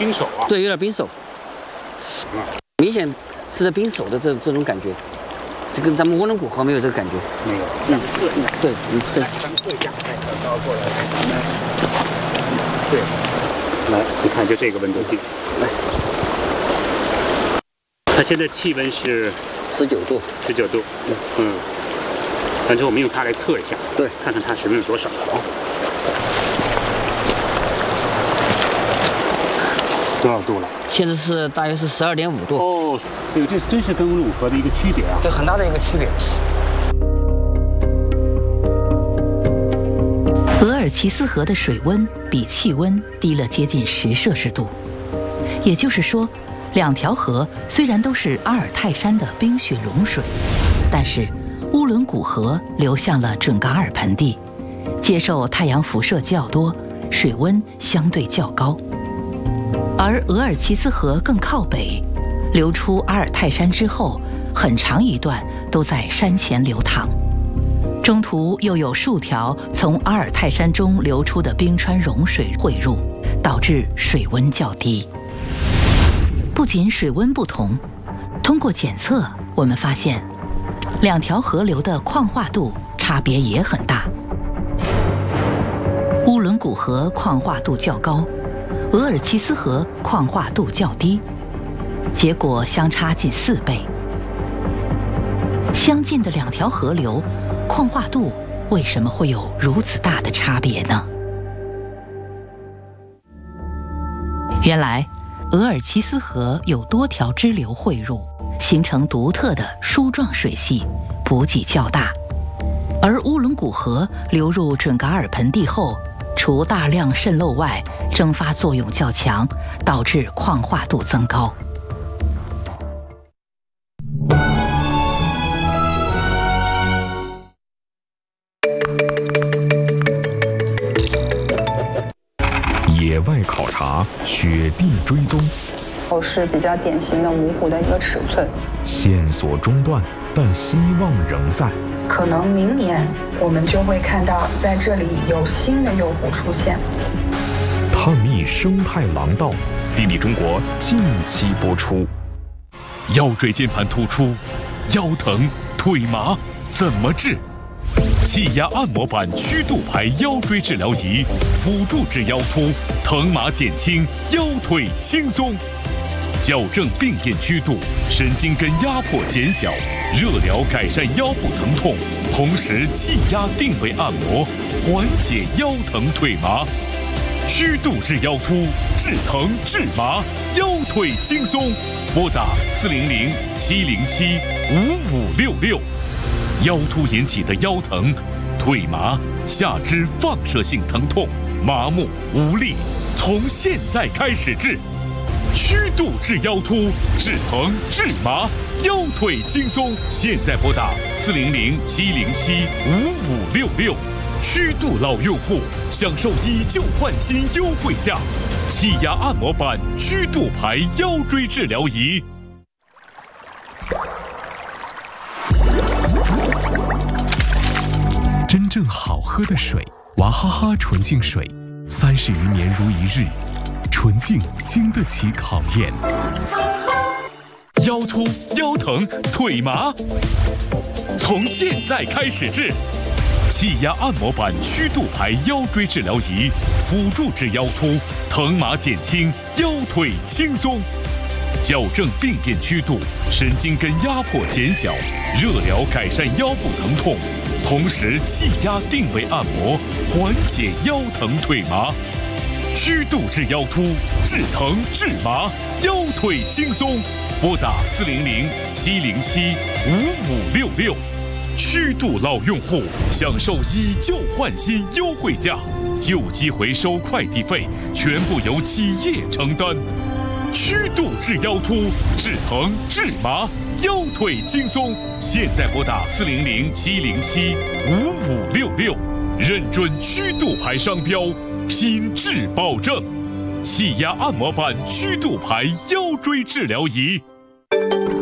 冰手啊。 对，有点冰手。明显是在冰手的这种感觉，这跟咱们涡轮毂壳没有这个感觉。 没有，咱们测一下。 对，你测。 咱们测一下，倒过来，对，来，你看就这个温度计，来，它现在气温是 19度 ，19度，反正我们用它来测一下， 对， 看看它水温有多少。多少度了？ 现在是大约是12.5度。 哦，这个这真是跟涡轮毂壳的一个区别啊。 对，很大的一个区别。 额尔齐斯河的水温比气温低了接近10摄氏度，也就是说，两条河虽然都是阿尔泰山的冰雪融水，但是乌伦古河流向了准噶尔盆地，接受太阳辐射较多，水温相对较高。而额尔齐斯河更靠北，流出阿尔泰山之后，很长一段都在山前流淌。中途又有数条从阿尔泰山中流出的冰川融水汇入，导致水温较低。不仅水温不同，通过检测，我们发现两条河流的矿化度差别也很大。乌伦古河矿化度较高，额尔齐斯河矿化度较低，结果相差近4倍。相近的两条河流，矿化度为什么会有如此大的差别呢？原来，额尔齐斯河有多条支流汇入，形成独特的梳状水系，补给较大。而乌伦古河流入准噶尔盆地后，除大量渗漏外，蒸发作用较强，导致矿化度增高。 野外考察，雪地追踪， 是比较典型的芜湖的一个尺寸。 线索中断，但希望仍在。 可能明年我们就会看到在这里有新的幼湖出现。 探秘生态廊道， 地理中国近期播出。腰椎间盘突出、腰疼、腿麻怎么治？气压按摩板曲度排腰椎治疗仪，辅助治腰突，疼麻减轻，腰腿轻松。矫正病变曲度，神经根压迫减小，热疗改善腰部疼痛，同时气压定位按摩，缓解腰疼腿麻。曲度治腰突，治疼治麻，腰腿轻松。拨打400-707-5566。腰突引起的腰疼、腿麻、下肢放射性疼痛、麻木无力，从现在开始治。曲度治腰突，治疼治麻，腰腿轻松。现在拨打400-707-5566。曲度老用户享受以旧换新优惠价，气压按摩板曲度排腰椎治疗仪。 真正好喝的水，娃哈哈纯净水，30余年如一日，纯净经得起考验。 腰突、腰疼、腿麻，从现在开始治。气压按摩板曲度排腰椎治疗仪，辅助治腰突，疼麻减轻，腰腿轻松。矫正病变曲度，神经根压迫减小，热疗改善腰部疼痛，同时气压定位按摩，缓解腰疼腿麻。曲度治腰突，治疼治麻，腰腿轻松。拨打400-707-5566。曲度老用户享受以旧换新优惠价，旧机回收快递费全部由企业承担。曲度治腰突，治疼治麻，腰腿轻松。现在拨打400-707-5566，认准曲度牌商标，品质保证。气压按摩板曲度牌腰椎治疗仪。